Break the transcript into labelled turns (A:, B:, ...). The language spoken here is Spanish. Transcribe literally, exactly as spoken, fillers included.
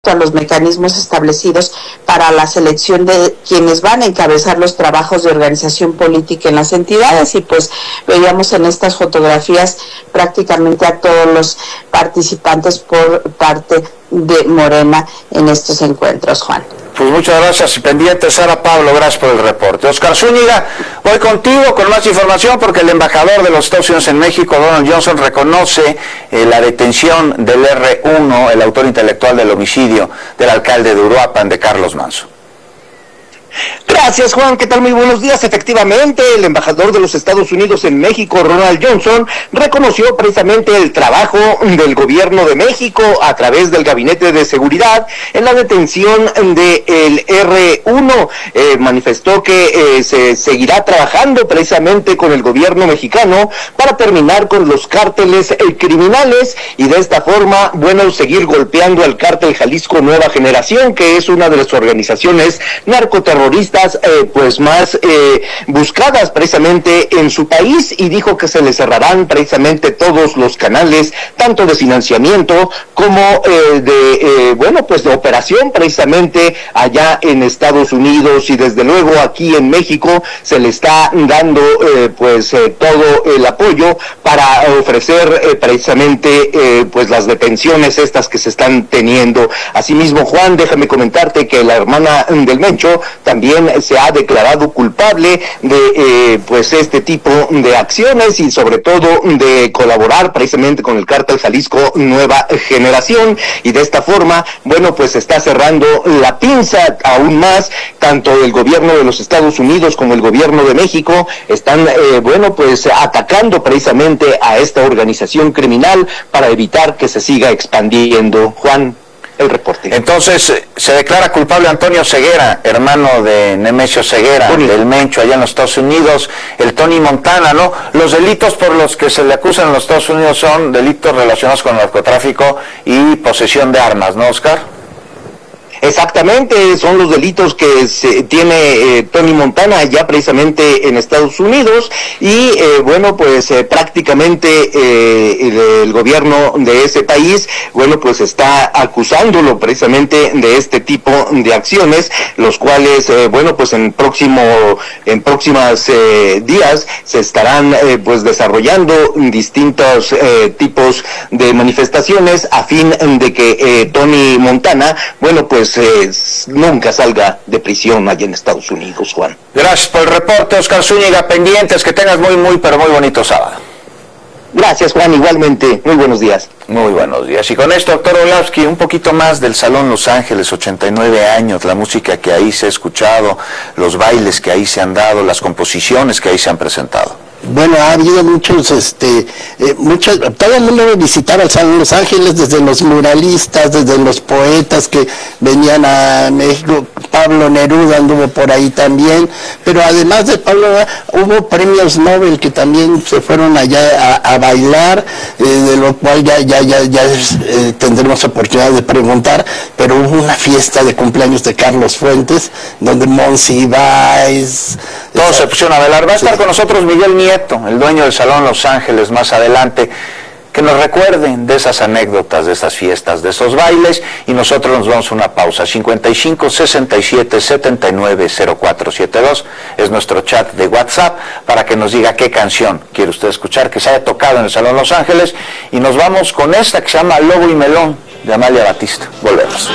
A: a los mecanismos establecidos para la selección de quienes van a encabezar los trabajos de organización política en las entidades, y pues veíamos en estas fotografías prácticamente a todos los participantes por parte de Morena en estos encuentros, Juan.
B: Pues muchas gracias, y pendiente Sara Pablo, gracias por el reporte. Oscar Zúñiga, voy contigo con más información porque el embajador de los Estados Unidos en México, Donald Johnson, reconoce eh, la detención del erre uno, el autor intelectual del homicidio del alcalde de Uruapan, de Carlos Manzo.
C: Gracias, Juan, ¿qué tal? Muy buenos días. Efectivamente, el embajador de los Estados Unidos en México, Donald Johnson, reconoció precisamente el trabajo del gobierno de México a través del Gabinete de Seguridad en la detención del erre uno. Eh, manifestó que eh, se seguirá trabajando precisamente con el gobierno mexicano para terminar con los cárteles eh, criminales y de esta forma, bueno, seguir golpeando al cártel Jalisco Nueva Generación, que es una de las organizaciones narcoterroristas Eh, pues más eh, buscadas precisamente en su país, y dijo que se le cerrarán precisamente todos los canales, tanto de financiamiento como eh, de, eh, bueno, pues de operación precisamente allá en Estados Unidos, y desde luego aquí en México se le está dando eh, pues eh, todo el apoyo para ofrecer eh, precisamente eh, pues las detenciones estas que se están teniendo. Asimismo, Juan, déjame comentarte que la hermana del Mencho también se ha declarado culpable de eh, pues este tipo de acciones y sobre todo de colaborar precisamente con el cártel Jalisco Nueva Generación, y de esta forma, bueno, pues está cerrando la pinza aún más. Tanto el gobierno de los Estados Unidos como el gobierno de México están eh, bueno, pues atacando precisamente a esta organización criminal para evitar que se siga expandiendo. Juan, el reporte.
B: Entonces, se declara culpable Antonio Ceguera, hermano de Nemesio Ceguera, Tony. del Mencho, allá en los Estados Unidos, el Tony Montana, ¿no? Los delitos por los que se le acusan en los Estados Unidos son delitos relacionados con narcotráfico y posesión de armas, ¿no, Oscar?
C: Exactamente, son los delitos que se tiene eh, Tony Montana ya precisamente en Estados Unidos, y eh, bueno, pues eh, prácticamente eh, el, el gobierno de ese país, bueno, pues está acusándolo precisamente de este tipo de acciones, los cuales, eh, bueno, pues en próximo, en próximas eh, días se estarán eh, pues desarrollando distintos eh, tipos de manifestaciones a fin de que eh, Tony Montana, bueno, pues Eh, nunca salga de prisión allá en Estados Unidos, Juan.
B: Gracias por el reporte, Oscar Zúñiga, pendientes, que tengas muy, muy, pero muy bonito sábado.
C: Gracias, Juan, igualmente, muy buenos días.
B: Muy buenos días, y con esto, doctor Orlowski, un poquito más del Salón Los Ángeles, ochenta y nueve años, la música que ahí se ha escuchado, los bailes que ahí se han dado, las composiciones que ahí se han presentado.
D: Bueno, ha habido muchos, este, eh, muchos, todo el mundo visitaba el Salón Los Ángeles, desde los muralistas, desde los poetas que venían a México. Pablo Neruda anduvo por ahí también, pero además de Pablo, hubo premios Nobel que también se fueron allá a, a bailar, eh, de lo cual ya, ya, ya, ya eh, tendremos oportunidad de preguntar, pero hubo una fiesta de cumpleaños de Carlos Fuentes, donde Monsiváis...
B: Todos se pusieron a bailar. Va a estar sí. con nosotros Miguel Nieto, el dueño del Salón Los Ángeles, más adelante, que nos recuerden de esas anécdotas, de esas fiestas, de esos bailes, y nosotros nos vamos a una pausa. cincuenta y cinco, sesenta y siete, setenta y nueve, cero cuatro setenta y dos es nuestro chat de WhatsApp para que nos diga qué canción quiere usted escuchar que se haya tocado en el Salón Los Ángeles, y nos vamos con esta que se llama Lobo y Melón, de Amalia Batista. Volvemos.